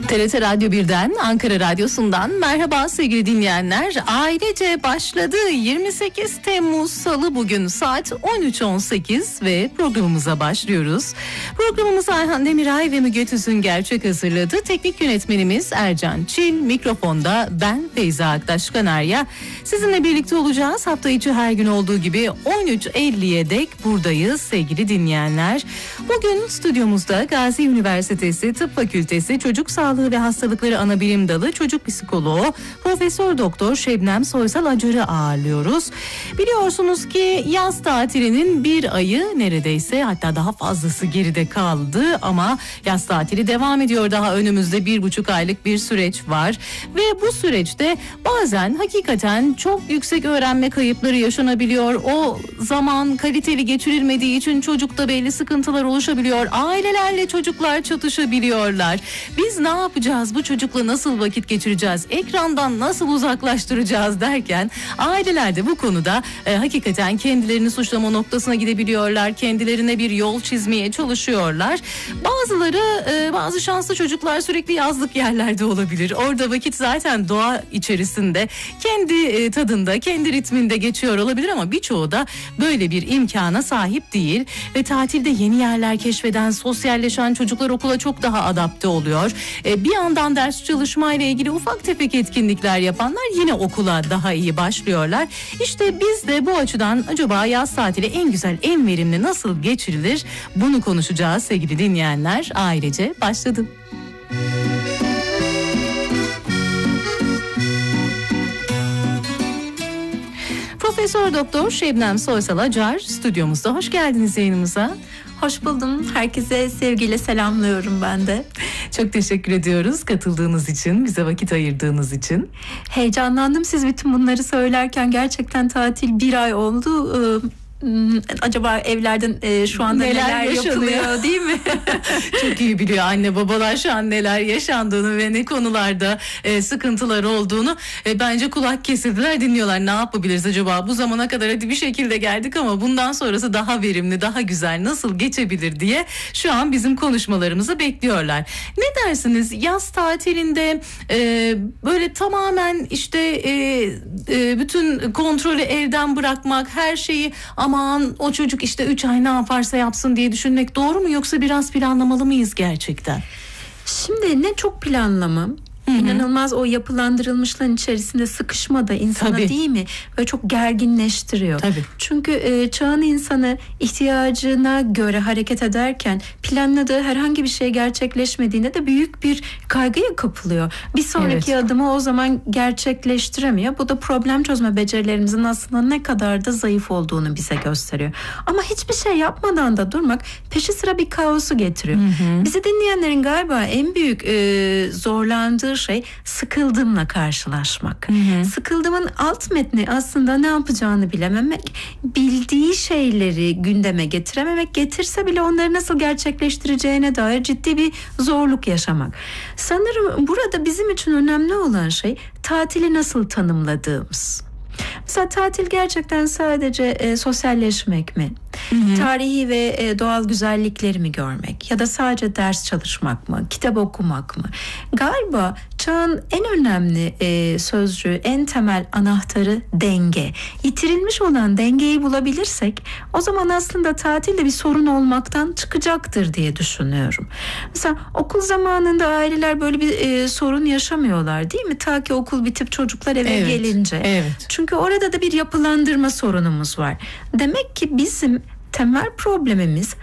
TRT Radyo 1'den, Ankara Radyosu'ndan merhaba sevgili dinleyenler. Ailece başladı. 28 Temmuz Salı bugün saat 13.18 ve programımıza başlıyoruz. Programımızı Ayhan Demiray ve Müge Tüzün gerçek hazırladı. Teknik yönetmenimiz Ercan Çil, mikrofonda ben Feyza Aktaş Kanarya. Sizinle birlikte olacağız. Hafta içi her gün olduğu gibi 13.50'ye dek buradayız sevgili dinleyenler. Bugün stüdyomuzda Gazi Üniversitesi Tıp Fakültesi Çocuk Sağlığı ve Hastalıkları Anabilim Dalı Çocuk Psikoloğu Profesör Doktor Şebnem Soysal Acar'ı ağırlıyoruz. Biliyorsunuz ki yaz tatilinin bir ayı neredeyse, hatta daha fazlası geride kaldı ama yaz tatili devam ediyor. Daha önümüzde 1,5 aylık bir süreç var ve bu süreçte bazen hakikaten çok yüksek öğrenme kayıpları yaşanabiliyor. O zaman kaliteli geçirilmediği için çocukta belli sıkıntılar oluşabiliyor. Ailelerle çocuklar çatışabiliyorlar. Biz ne yapacağız? Bu çocukla nasıl vakit geçireceğiz? Ekrandan nasıl uzaklaştıracağız derken aileler de bu konuda hakikaten kendilerini suçlama noktasına gidebiliyorlar. Kendilerine bir yol çizmeye çalışıyorlar. Bazı şanslı çocuklar sürekli yazlık yerlerde olabilir. Orada vakit zaten doğa içerisinde kendi tadında, kendi ritminde geçiyor olabilir ama birçoğu da böyle bir imkana sahip değil ve tatilde yeni yerler keşfeden, sosyalleşen çocuklar okula çok daha adapte oluyor. Bir yandan ders çalışmayla ilgili ufak tefek etkinlikler yapanlar yine okula daha iyi başlıyorlar. İşte biz de bu açıdan acaba yaz tatili en güzel, en verimli nasıl geçirilir? Bunu konuşacağız sevgili dinleyenler. Ailece başladı. Profesör Doktor Şebnem Soysal Acar stüdyomuzda. Hoş geldiniz yayınımıza. Hoş buldum. Herkese sevgiyle selamlıyorum ben de. Çok teşekkür ediyoruz katıldığınız için, bize vakit ayırdığınız için. Heyecanlandım siz bütün bunları söylerken. Gerçekten tatil bir ay oldu. Acaba evlerden şu anda neler yapılıyor değil mi? Çok iyi biliyor anne babalar şu an neler yaşandığını ve ne konularda sıkıntılar olduğunu. Bence kulak kesildiler, dinliyorlar. Ne yapabiliriz acaba? Bu zamana kadar hadi bir şekilde geldik ama bundan sonrası daha verimli, daha güzel nasıl geçebilir diye şu an bizim konuşmalarımızı bekliyorlar. Ne dersiniz? Yaz tatilinde böyle tamamen işte bütün kontrolü evden bırakmak, her şeyi aman o çocuk işte 3 ay ne yaparsa yapsın diye düşünmek doğru mu, yoksa biraz planlamalı mıyız gerçekten? Şimdi ne çok planlama. İnanılmaz o yapılandırılmışların içerisinde sıkışma da insana Tabii. değil mi? Böyle çok gerginleştiriyor. Tabii. Çünkü çağın insanı ihtiyacına göre hareket ederken planladığı herhangi bir şey gerçekleşmediğinde de büyük bir kaygıya kapılıyor. Bir sonraki adımı o zaman gerçekleştiremiyor. Bu da problem çözme becerilerimizin aslında ne kadar da zayıf olduğunu bize gösteriyor. Ama hiçbir şey yapmadan da durmak peşi sıra bir kaosu getiriyor. Bizi dinleyenlerin galiba en büyük zorlandığı şey sıkıldımla karşılaşmak. Sıkıldımın alt metni aslında ne yapacağını bilememek, bildiği şeyleri gündeme getirememek, getirse bile onları nasıl gerçekleştireceğine dair ciddi bir zorluk yaşamak. Sanırım burada bizim için önemli olan şey tatili nasıl tanımladığımız. Mesela tatil gerçekten sadece sosyalleşmek mi? Tarihi ve doğal güzellikleri mi görmek? Ya da sadece ders çalışmak mı? Kitap okumak mı? Galiba çağın en önemli sözcüğü, en temel anahtarı denge. Yitirilmiş olan dengeyi bulabilirsek o zaman aslında tatilde bir sorun olmaktan çıkacaktır diye düşünüyorum. Mesela okul zamanında aileler böyle bir sorun yaşamıyorlar değil mi? Ta ki okul bitip çocuklar eve gelince. Evet. Çünkü orada da bir yapılandırma sorunumuz var. Demek ki bizim temel problemimiz